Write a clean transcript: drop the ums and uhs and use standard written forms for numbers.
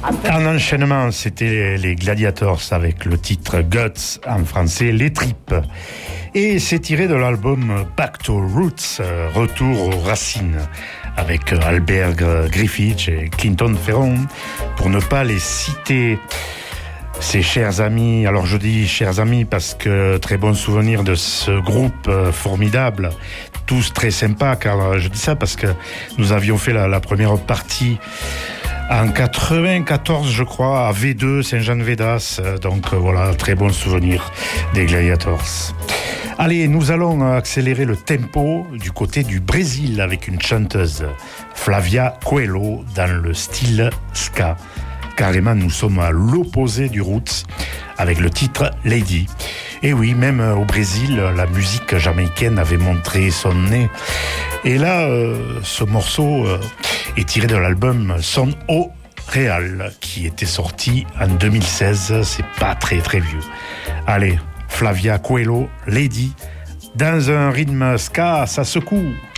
En enchaînement, c'était les Gladiators avec le titre Guts, en français Les Tripes. Et c'est tiré de l'album Back to Roots, Retour aux Racines, avec Albert Griffith et Clinton Ferron, pour ne pas les citer. Ces chers amis, alors je dis chers amis parce que très bon souvenir de ce groupe formidable, tous très sympas, car je dis ça parce que nous avions fait la première partie en 94, je crois, à V2, Saint-Jean-de-Védas. Donc voilà, très bon souvenir des Gladiators. Allez, nous allons accélérer le tempo du côté du Brésil avec une chanteuse, Flavia Coelho, dans le style ska. Carrément, nous sommes à l'opposé du roots avec le titre Lady. Et oui, même au Brésil, la musique jamaïcaine avait montré son nez. Et là, ce morceau est tiré de l'album Son O Real, qui était sorti en 2016. C'est pas très très vieux. Allez, Flavia Coelho, Lady, dans un rythme ska, ça secoue.